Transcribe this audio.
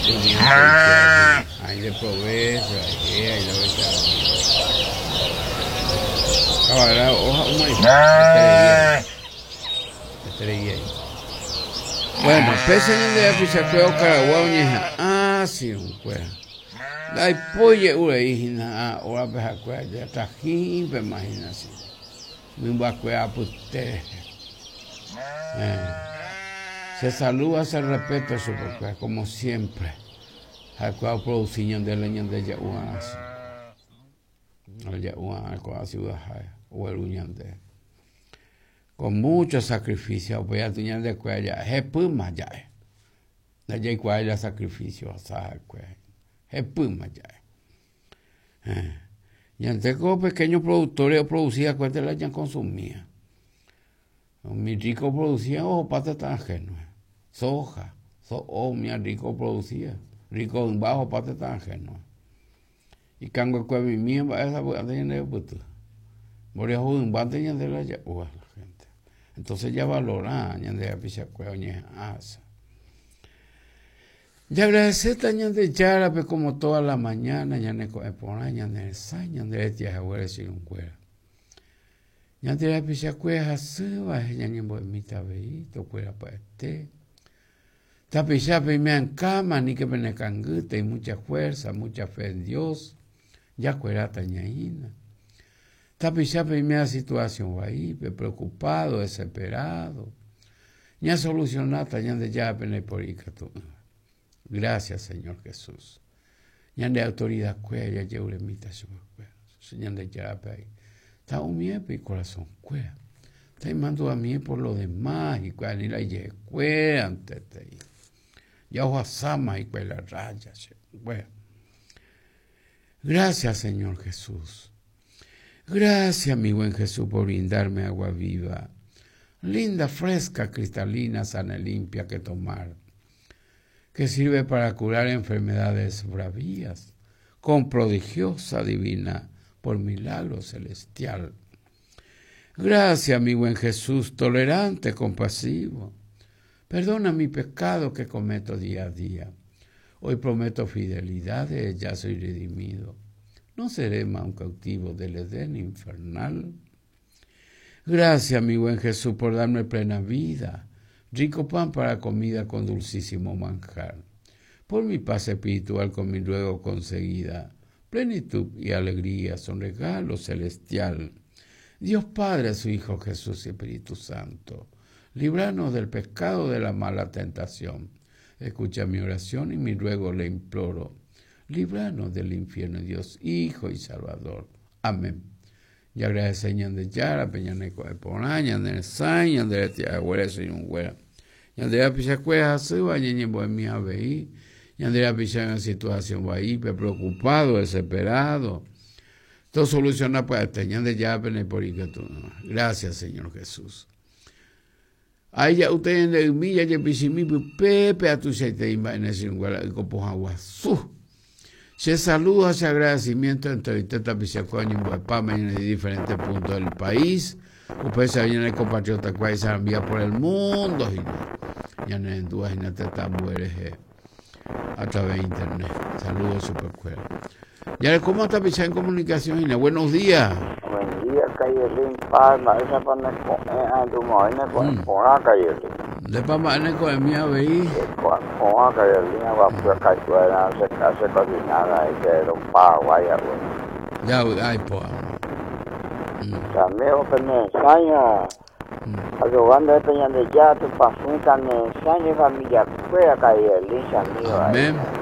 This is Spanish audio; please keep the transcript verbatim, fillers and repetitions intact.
Hay de progreso, hay de la verdad. Ahora, hoja, una estrella. Bueno, pese en el pisacueo caraguaña, ah, sí, un cuera. Dai poye ure hina, ora pejacuea, ya está jimpe, imagínate. Mi bacuea puste. Se saluda, se respeta su porque como siempre. Jacuao produciño de leña de yaguas. El yaguas, con la ciudad, o el uñante. Con mucho sacrificio, voy a tener de cuella, es puma ya. De allá cuella sacrificio, sabe cuella. Es puma ya. Y antes como pequeños productores producía cuenta la ya consumía. Mi rico producía ojo patata ajeno. Soja, so, oh, mi rico producía. Rico en bajo patata ajeno. Y cango que mi mía va a esa de puto. Moría un bate de la ya. Entonces ya valoran, ya de apichacue, oñe, asa. Ya agradecer tañan de yarape como toda la mañana, ya ne coepona, ya ne saña, de tia abuela sin un cuera. Ya de apichacue, asuba, ya ne boemita veito, cuera para este. Tapichape me en cama, ni que me cangute, y mucha fuerza, mucha fe en Dios. Ya cuera tañaína. Tapichape me a situación ahí, preocupado, desesperado. Ya solucionada, ya de ya pene por tú. Gracias, Señor Jesús. Ya de autoridad cuella, ya uremita su cuella. Señor de ya ahí. Está un miepe y corazón cuella. Está mando a mí por lo demás y cuella ni la ye cuella ante te. Ya oja sama y cuella raya, cuella. Gracias, Señor Jesús. Gracias, mi buen Jesús, por brindarme agua viva, linda, fresca, cristalina, sana y limpia que tomar, que sirve para curar enfermedades bravías, con prodigiosa divina, por milagro celestial. Gracias, mi buen Jesús, tolerante, compasivo. Perdona mi pecado que cometo día a día. Hoy prometo fidelidad, ya soy redimido. No seré más un cautivo del Edén infernal. Gracias, mi buen Jesús, por darme plena vida, rico pan para comida con dulcísimo manjar, por mi paz espiritual con mi luego conseguida, plenitud y alegría son regalo celestial. Dios Padre, su Hijo Jesús y Espíritu Santo, líbranos del pecado de la mala tentación. Escucha mi oración y mi ruego le imploro. Líbranos del infierno, Dios, Hijo y Salvador. Amén. Y agradecemos de Yara, Peñaneco de Ponaña, de Saña, de Tia Güera, sin un güera. Y Andrea Pichacueja, Suba, y en Bohemia Veí. Y Andrea Pichacueja en situación ahí, preocupado, desesperado. Todo soluciona para teñan de Yara, Peneporicato. Gracias, Señor Jesús. Ahí ya ustedes en humilla, ya pichimi, pepe, a tu seite, y en ese lugar, y copo agua, su. Se saluda, se agradecimiento entre Teta Pichacuaña y Guapama en diferentes puntos del país. Ustedes se vienen el compatriota que se envía por el mundo. Y en el dudas y en Teta Mujeres a través de internet. Saludos, Supercuera. Ya cómo está Pichá en comunicación, Ina. Buenos días. Buenos días, Cayelín Palma. Esa para tu moina con la Cayelín. De Palma, en el Coemia veí. Con la Cayelín, va a Cayuela, se hace cocinada y que era un Paraguay. Ya, ay, pues. También, que me ensaña. A lo grande de Peña de Ya, tu pasunta me ensaña familia, fuera Cayelín, amigo. Amén.